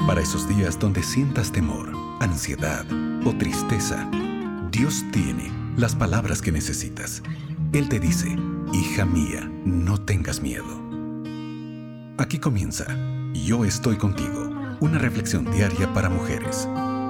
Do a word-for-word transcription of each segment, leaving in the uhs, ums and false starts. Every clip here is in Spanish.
Para esos días donde sientas temor, ansiedad o tristeza, Dios tiene las palabras que necesitas. Él te dice: hija mía, no tengas miedo. Aquí comienza Yo estoy contigo, una reflexión diaria para mujeres.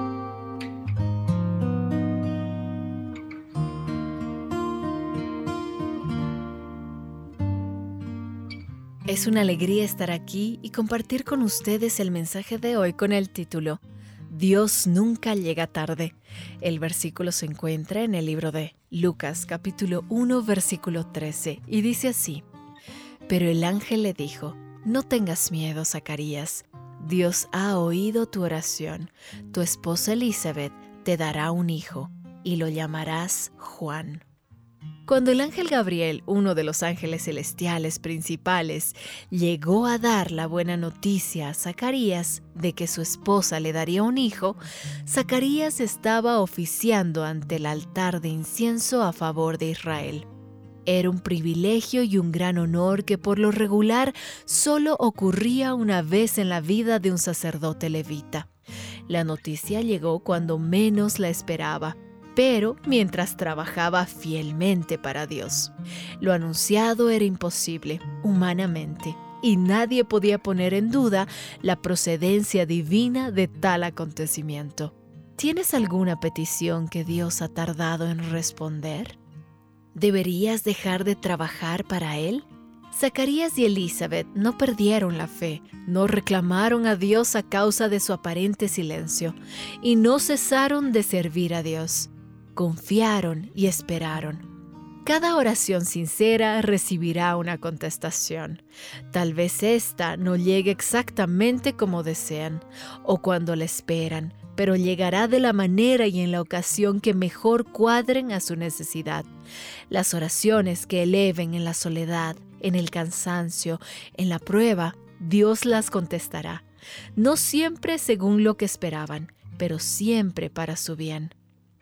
Es una alegría estar aquí y compartir con ustedes el mensaje de hoy con el título Dios nunca llega tarde. El versículo se encuentra en el libro de Lucas, capítulo uno, versículo trece, y dice así: Pero el ángel le dijo: No tengas miedo, Zacarías. Dios ha oído tu oración. Tu esposa Elizabeth te dará un hijo, y lo llamarás Juan. Cuando el ángel Gabriel, uno de los ángeles celestiales principales, llegó a dar la buena noticia a Zacarías de que su esposa le daría un hijo, Zacarías estaba oficiando ante el altar de incienso a favor de Israel. Era un privilegio y un gran honor que por lo regular solo ocurría una vez en la vida de un sacerdote levita. La noticia llegó cuando menos la esperaba, pero mientras trabajaba fielmente para Dios. Lo anunciado era imposible, humanamente, y nadie podía poner en duda la procedencia divina de tal acontecimiento. ¿Tienes alguna petición que Dios ha tardado en responder? ¿Deberías dejar de trabajar para Él? Zacarías y Elizabeth no perdieron la fe, no reclamaron a Dios a causa de su aparente silencio, y no cesaron de servir a Dios. Confiaron y esperaron. Cada oración sincera recibirá una contestación. Tal vez ésta no llegue exactamente como desean o cuando la esperan, pero llegará de la manera y en la ocasión que mejor cuadren a su necesidad. Las oraciones que eleven en la soledad, en el cansancio, en la prueba, Dios las contestará. No siempre según lo que esperaban, pero siempre para su bien.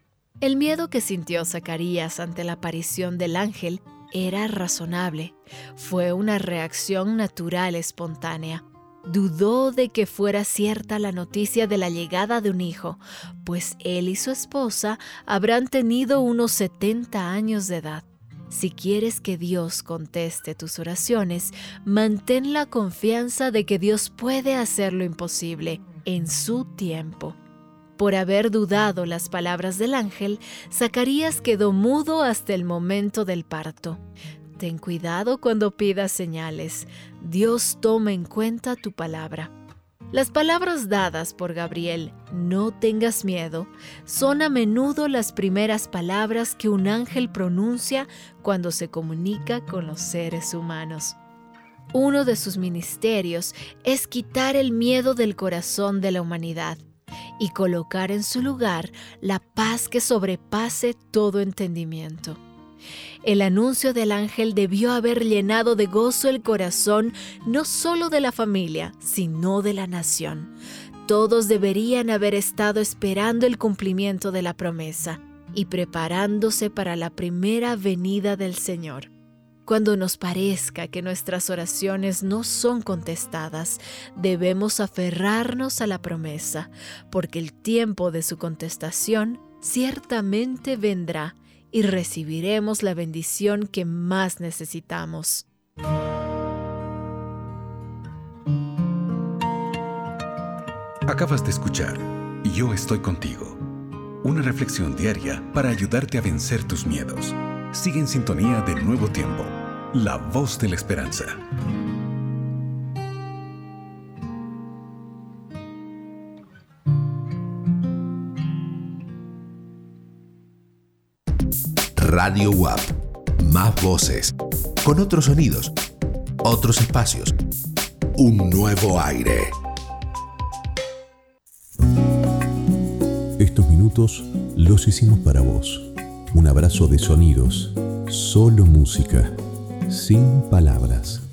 El miedo que sintió Zacarías ante la aparición del ángel era razonable. Fue una reacción natural espontánea. Dudó de que fuera cierta la noticia de la llegada de un hijo, pues él y su esposa habrán tenido unos setenta años de edad. Si quieres que Dios conteste tus oraciones, mantén la confianza de que Dios puede hacer lo imposible en su tiempo. Por haber dudado las palabras del ángel, Zacarías quedó mudo hasta el momento del parto. Ten cuidado cuando pidas señales. Dios toma en cuenta tu palabra. Las palabras dadas por Gabriel, no tengas miedo, son a menudo las primeras palabras que un ángel pronuncia cuando se comunica con los seres humanos. Uno de sus ministerios es quitar el miedo del corazón de la humanidad y colocar en su lugar la paz que sobrepase todo entendimiento. El anuncio del ángel debió haber llenado de gozo el corazón no solo de la familia, sino de la nación. Todos deberían haber estado esperando el cumplimiento de la promesa y preparándose para la primera venida del Señor. Cuando nos parezca que nuestras oraciones no son contestadas, debemos aferrarnos a la promesa, porque el tiempo de su contestación ciertamente vendrá y recibiremos la bendición que más necesitamos. Acabas de escuchar Yo estoy contigo, una reflexión diaria para ayudarte a vencer tus miedos. Sigue en sintonía de Nuevo Tiempo, la voz de la esperanza. Radio U A P. Más voces, con otros sonidos, otros espacios, un nuevo aire. Estos minutos los hicimos para vos. Un abrazo de sonidos, solo música, sin palabras.